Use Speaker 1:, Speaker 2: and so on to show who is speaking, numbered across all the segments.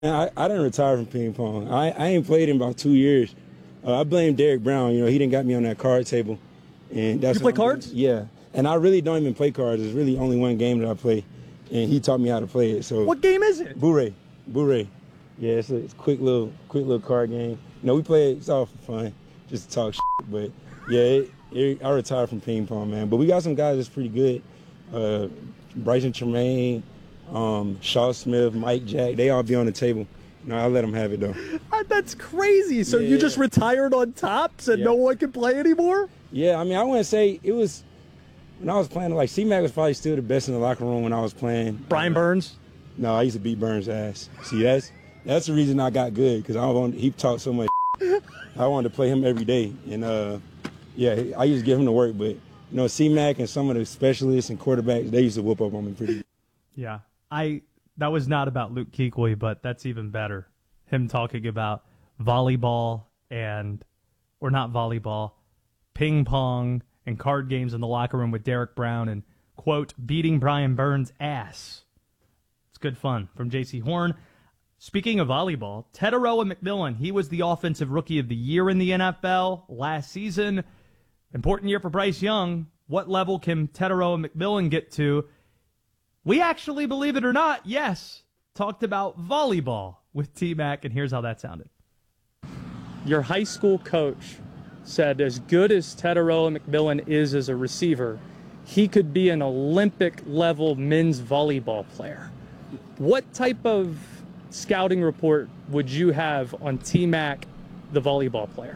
Speaker 1: I didn't retire from ping pong. I ain't played in about 2 years. I blame Derek Brown. You know, he didn't got me on that card table. And that's
Speaker 2: You play cards?
Speaker 1: Yeah. And I really don't even play cards. There's really only one game that I play. And he taught me how to play it. So
Speaker 2: What game is it?
Speaker 1: Bure. Yeah, it's a quick little card game. You know, we play it, it's all for fun, just to talk shit. But yeah, I retired from ping pong, man. But we got some guys that's pretty good. Bryson Tremaine, Shaw Smith, Mike Jack, they all be on the table. No, I'll let them have it, though.
Speaker 2: That's crazy. So you just retired on top, so no one can play anymore?
Speaker 1: Yeah, I mean, I wouldn't say it was when I was playing. Like, C-Mac was probably still the best in the locker room when I was playing.
Speaker 2: Brian Burns?
Speaker 1: No, I used to beat Burns' ass. See, that's the reason I got good, because he talked so much. I wanted to play him every day. And, I used to give him the work. But, you know, C-Mac and some of the specialists and quarterbacks, they used to whoop up on me pretty good.
Speaker 3: Yeah, that was not about Luke Kuechly, but that's even better. Him talking about volleyball or not volleyball, ping pong and card games in the locker room with Derek Brown and, quote, beating Brian Burns' ass. It's good fun from J.C. Horn. Speaking of volleyball, Tetairoa McMillan, he was the Offensive Rookie of the Year in the NFL last season. Important year for Bryce Young. What level can Tetairoa McMillan get to? We actually, believe it or not, yes, talked about volleyball with T-Mac, and here's how that sounded.
Speaker 2: Your high school coach said as good as Tetairoa McMillan is as a receiver, he could be an Olympic-level men's volleyball player. What type of scouting report would you have on T-Mac, the volleyball player?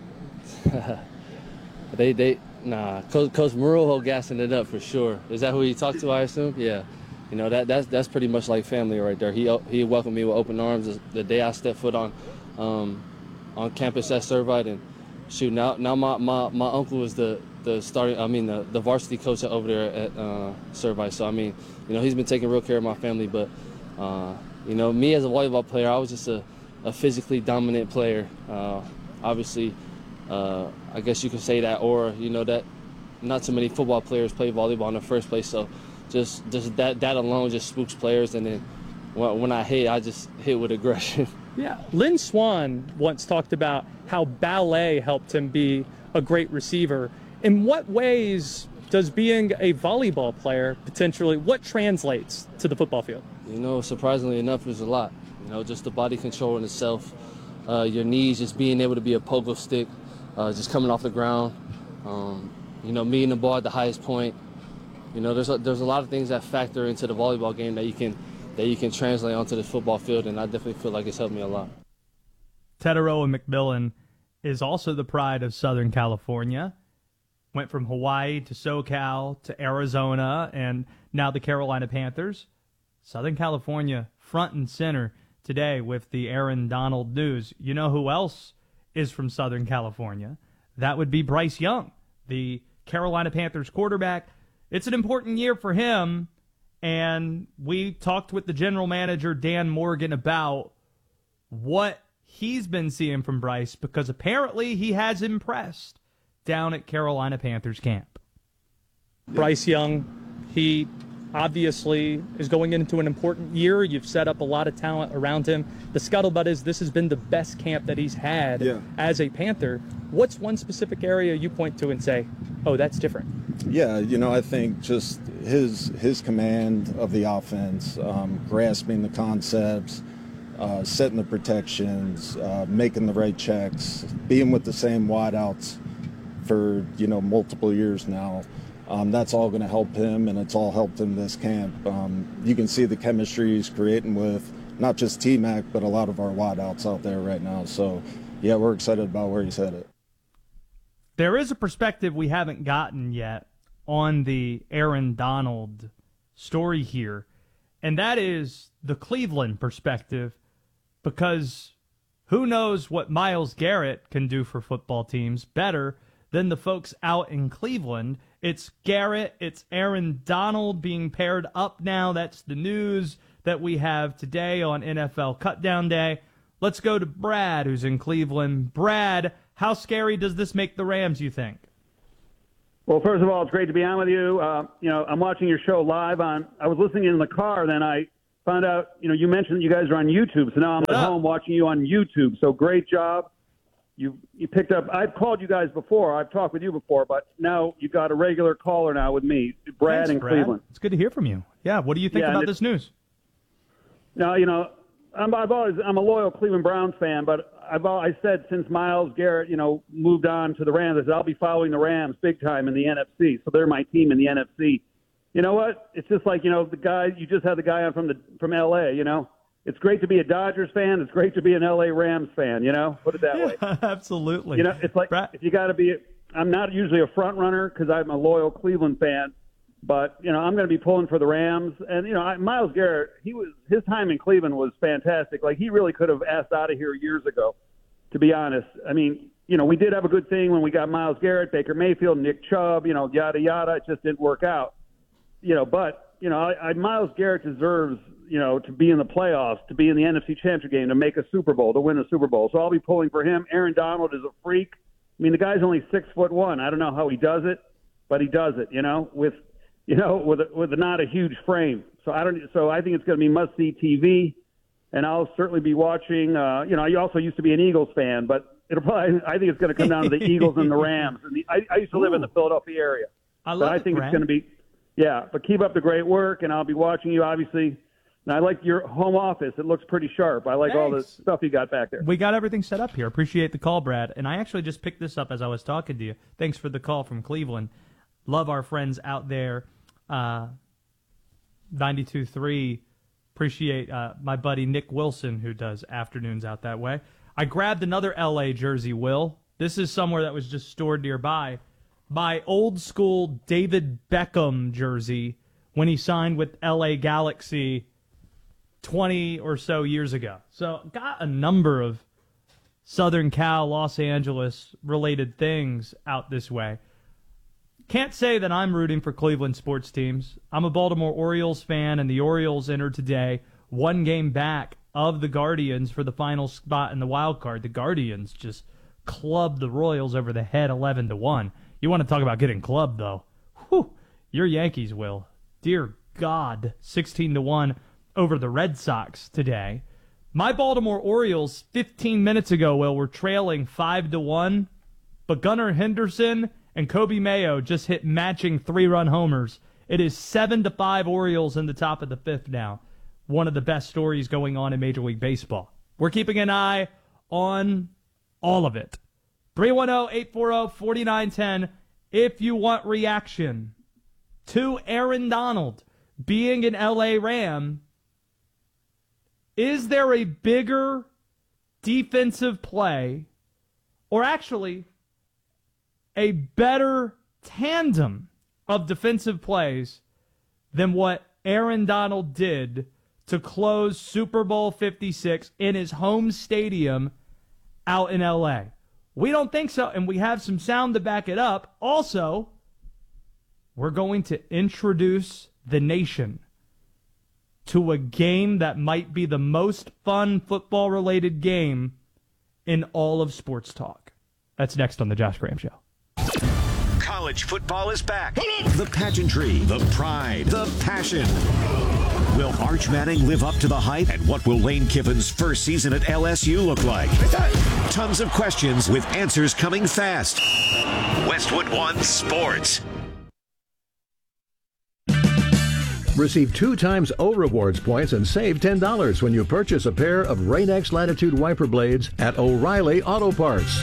Speaker 4: Coach Marujo gassing it up for sure. Is that who he talked to, I assume? Yeah. You know, that's pretty much like family right there. He welcomed me with open arms the day I stepped foot on campus at Servite, and shoot, now my uncle is the varsity coach over there at Servite. So I mean, you know, he's been taking real care of my family. But you know, me as a volleyball player, I was just a physically dominant player. Obviously, I guess you could say that, or you know, that not too many football players play volleyball in the first place. So just that alone just spooks players. And then when I hit, I just hit with aggression.
Speaker 2: Yeah. Lynn Swann once talked about how ballet helped him be a great receiver. In what ways does being a volleyball player potentially, what translates to the football field?
Speaker 4: You know, surprisingly enough, there's a lot. You know, just the body control in itself, your knees, just being able to be a pogo stick, just coming off the ground, you know, meeting the ball at the highest point. You know, there's a lot of things that factor into the volleyball game that you can translate onto the football field, and I definitely feel like it's helped me a lot.
Speaker 3: Tetairoa McMillan is also the pride of Southern California. Went from Hawaii to SoCal to Arizona and now the Carolina Panthers. Southern California front and center today with the Aaron Donald news. You know who else is from Southern California? That would be Bryce Young, the Carolina Panthers quarterback. It's an important year for him, and we talked with the general manager, Dan Morgan, about what he's been seeing from Bryce, because apparently he has impressed down at Carolina Panthers camp.
Speaker 2: Bryce Young, he obviously is going into an important year. You've set up a lot of talent around him. The scuttlebutt is this has been the best camp that he's had as a Panther. What's one specific area you point to and say, oh, that's different?
Speaker 5: Yeah, you know, I think just his command of the offense, grasping the concepts, setting the protections, making the right checks, being with the same wideouts for, you know, multiple years now. That's all going to help him, and it's all helped him this camp. You can see the chemistry he's creating with not just T-Mac, but a lot of our wideouts out there right now. So, yeah, we're excited about where he's headed.
Speaker 3: There is a perspective we haven't gotten yet on the Aaron Donald story here, and that is the Cleveland perspective, because who knows what Myles Garrett can do for football teams better than the folks out in Cleveland. It's Garrett, it's Aaron Donald being paired up now. That's the news that we have today on NFL Cutdown Day. Let's go to Brad, who's in Cleveland. Brad, how scary does this make the Rams, you think?
Speaker 6: Well, first of all, it's great to be on with you. You know, I'm watching your show live I was listening in the car, then I found out, you mentioned that you guys are on YouTube, so now I'm at home watching you on YouTube. So great job. You picked up. I've called you guys before. I've talked with you before, but now you've got a regular caller now with me, Brad in Cleveland.
Speaker 3: It's good to hear from you. Yeah, what do you think about this news?
Speaker 6: Now, I'm a loyal Cleveland Browns fan, but I said since Myles Garrett, moved on to the Rams, I said I'll be following the Rams big time in the NFC. So they're my team in the NFC. You know what? It's just like, the guy, you just had the guy on from LA, It's great to be a Dodgers fan. It's great to be an LA Rams fan, Put it that way.
Speaker 3: Absolutely.
Speaker 6: It's like if you got to be – I'm not usually a front runner because I'm a loyal Cleveland fan, but, I'm going to be pulling for the Rams. And, Myles Garrett, his time in Cleveland was fantastic. Like, he really could have asked out of here years ago, to be honest. I mean, we did have a good thing when we got Myles Garrett, Baker Mayfield, Nick Chubb, yada, yada. It just didn't work out. Myles Garrett deserves – to be in the playoffs, to be in the NFC Championship game, to make a Super Bowl, to win a Super Bowl. So I'll be pulling for him. Aaron Donald is a freak. I mean, the guy's only 6'1". I don't know how he does it, but he does it. With not a huge frame. So I think it's going to be must-see TV, and I'll certainly be watching. I also used to be an Eagles fan, but I think it's going to come down to the Eagles and the Rams. And I used to live in the Philadelphia area. I think it's going to be. Yeah, but keep up the great work, and I'll be watching you, obviously. And I like your home office. It looks pretty sharp. I like all the stuff you got back there.
Speaker 3: We got everything set up here. Appreciate the call, Brad. And I actually just picked this up as I was talking to you. Thanks for the call from Cleveland. Love our friends out there. 92.3. Appreciate my buddy Nick Wilson, who does afternoons out that way. I grabbed another L.A. jersey, Will. This is somewhere that was just stored nearby. My old school David Beckham jersey when he signed with L.A. Galaxy 20 or so years ago. So got a number of Southern Cal, Los Angeles related things out this way. Can't say that I'm rooting for Cleveland sports teams. I'm a Baltimore Orioles fan, and the Orioles entered today one game back of the Guardians for the final spot in the wild card. The Guardians just clubbed the Royals over the head 11-1. You want to talk about getting clubbed, though. Whew, your Yankees will. Dear God, 16-1 over the Red Sox today. My Baltimore Orioles 15 minutes ago, Will, were trailing 5-1, but Gunnar Henderson and Kobe Mayo just hit matching 3-run homers. It is 7-5 Orioles in the top of the fifth now. One of the best stories going on in Major League Baseball. We're keeping an eye on all of it. 310-840-4910 if you want reaction to Aaron Donald being an LA Ram. Is there a bigger defensive play, or actually a better tandem of defensive plays than what Aaron Donald did to close Super Bowl 56 in his home stadium out in LA? We don't think so, and we have some sound to back it up. Also, we're going to introduce the nation to a game that might be the most fun football-related game in all of sports talk. That's next on The Josh Graham Show.
Speaker 7: College football is back. The pageantry, the pride, the passion. Will Arch Manning live up to the hype? And what will Lane Kiffin's first season at LSU look like? Tons of questions with answers coming fast. Westwood One Sports.
Speaker 8: Receive 2 times O Rewards points and save $10 when you purchase a pair of Rain-X Latitude wiper blades at O'Reilly Auto Parts.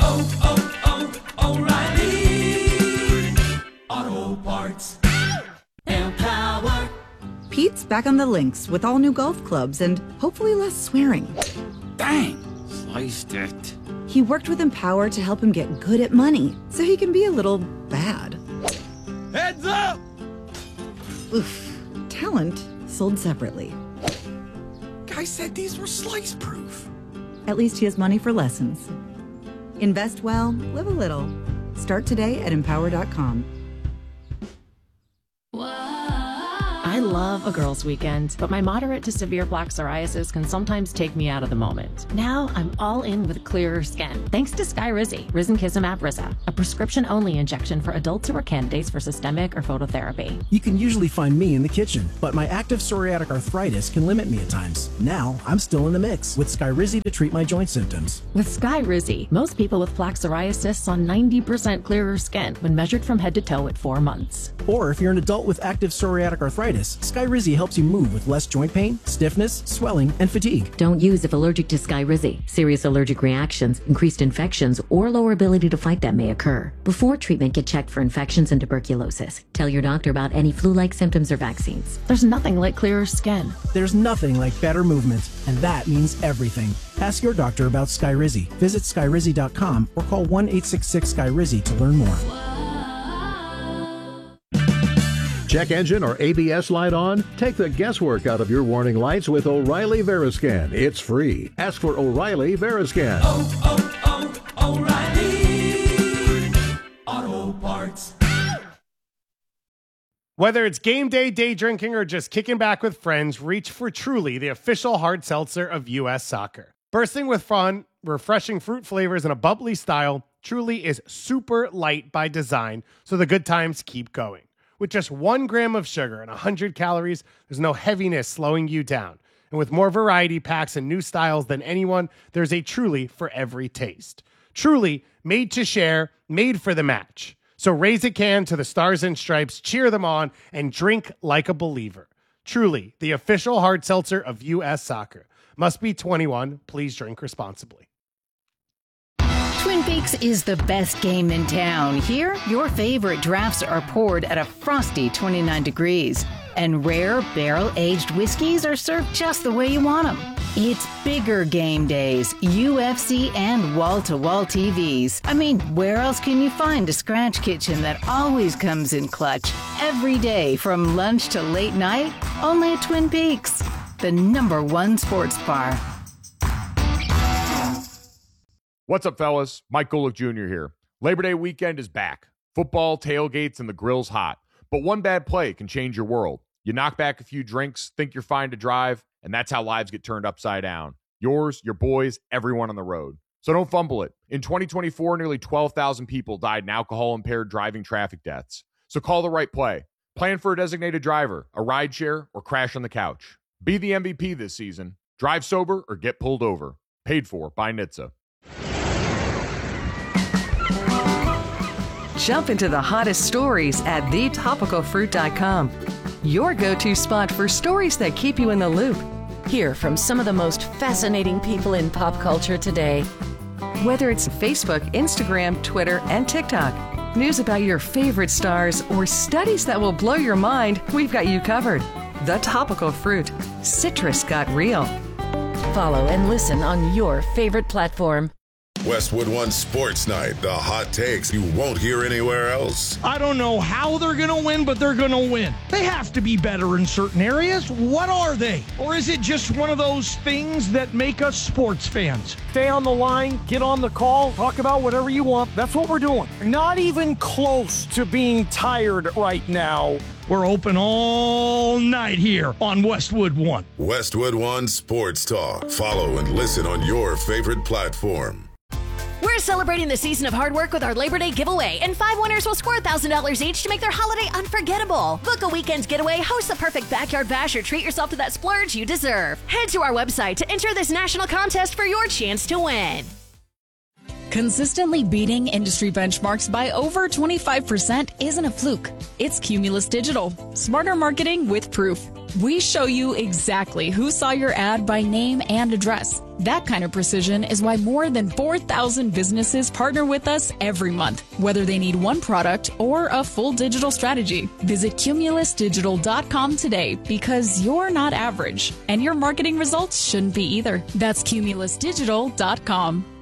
Speaker 9: O'Reilly Auto Parts. Empower.
Speaker 10: Pete's back on the links with all new golf clubs and hopefully less swearing.
Speaker 9: Dang, sliced it.
Speaker 10: He worked with Empower to help him get good at money so he can be a little bad.
Speaker 9: Heads up!
Speaker 10: Oof. Talent sold separately.
Speaker 9: Guy said these were slice proof.
Speaker 10: At least he has money for lessons. Invest well, live a little. Start today at Empower.com.
Speaker 11: I I love a girls' weekend, but my moderate to severe plaque psoriasis can sometimes take me out of the moment. Now I'm all in with clearer skin, thanks to Skyrizi, Risankizumab Risa, a prescription-only injection for adults who are candidates for systemic or phototherapy.
Speaker 12: You can usually find me in the kitchen, but my active psoriatic arthritis can limit me at times. Now I'm still in the mix with Skyrizi to treat my joint symptoms.
Speaker 11: With Skyrizi, most people with plaque psoriasis saw 90% clearer skin when measured from head to toe at 4 months.
Speaker 12: Or if you're an adult with active psoriatic arthritis, Skyrizi helps you move with less joint pain, stiffness, swelling, and fatigue.
Speaker 13: Don't use if allergic to Skyrizi. Serious allergic reactions, increased infections, or lower ability to fight them may occur. Before treatment, get checked for infections and tuberculosis. Tell your doctor about any flu-like symptoms or vaccines.
Speaker 11: There's nothing like clearer skin.
Speaker 12: There's nothing like better movement, and that means everything. Ask your doctor about Skyrizi. Visit Skyrizi.com or call 1-866-SKYRIZI to learn more.
Speaker 8: Check engine or ABS light on? Take the guesswork out of your warning lights with O'Reilly Veriscan. It's free. Ask for O'Reilly Veriscan.
Speaker 9: O'Reilly Auto Parts.
Speaker 14: Whether it's game day, day drinking, or just kicking back with friends, reach for Truly, the official hard seltzer of U.S. Soccer. Bursting with fun, refreshing fruit flavors, and a bubbly style, Truly is super light by design, so the good times keep going. With just 1 gram of sugar and 100 calories, there's no heaviness slowing you down. And with more variety packs and new styles than anyone, there's a Truly for every taste. Truly, made to share, made for the match. So raise a can to the Stars and Stripes, cheer them on, and drink like a believer. Truly, the official hard seltzer of U.S. Soccer. Must be 21. Please drink responsibly.
Speaker 15: Twin Peaks is the best game in town. Here, your favorite drafts are poured at a frosty 29 degrees. And rare, barrel-aged whiskeys are served just the way you want them. It's bigger game days, UFC, and wall-to-wall TVs. I mean, where else can you find a scratch kitchen that always comes in clutch? Every day, from lunch to late night, only at Twin Peaks, the #1 sports bar.
Speaker 16: What's up, fellas? Mike Golick Jr. here. Labor Day weekend is back. Football, tailgates, and the grill's hot. But one bad play can change your world. You knock back a few drinks, think you're fine to drive, and that's how lives get turned upside down. Yours, your boys, everyone on the road. So don't fumble it. In 2024, nearly 12,000 people died in alcohol-impaired driving traffic deaths. So call the right play. Plan for a designated driver, a rideshare, or crash on the couch. Be the MVP this season. Drive sober or get pulled over. Paid for by NHTSA.
Speaker 17: Jump into the hottest stories at thetopicalfruit.com. Your go-to spot for stories that keep you in the loop. Hear from some of the most fascinating people in pop culture today. Whether it's Facebook, Instagram, Twitter, and TikTok, news about your favorite stars, or studies that will blow your mind, we've got you covered. The Topical Fruit. Citrus got real. Follow and listen on your favorite platform.
Speaker 18: Westwood One Sports Night, the hot takes you won't hear anywhere else.
Speaker 19: I don't know how they're going to win, but they're going to win. They have to be better in certain areas. What are they? Or is it just one of those things that make us sports fans? Stay on the line, get on the call, talk about whatever you want. That's what we're doing. Not even close to being tired right now. We're open all night here on Westwood One.
Speaker 18: Westwood One Sports Talk. Follow and listen on your favorite platform.
Speaker 20: We're celebrating the season of hard work with our Labor Day giveaway, and 5 winners will score $1,000 each to make their holiday unforgettable. Book a weekend getaway, host the perfect backyard bash, or treat yourself to that splurge you deserve. Head to our website to enter this national contest for your chance to win.
Speaker 21: Consistently beating industry benchmarks by over 25% isn't a fluke. It's Cumulus Digital. Smarter marketing with proof. We show you exactly who saw your ad by name and address. That kind of precision is why more than 4,000 businesses partner with us every month, whether they need one product or a full digital strategy. Visit cumulusdigital.com today, because you're not average, and your marketing results shouldn't be either. That's cumulusdigital.com.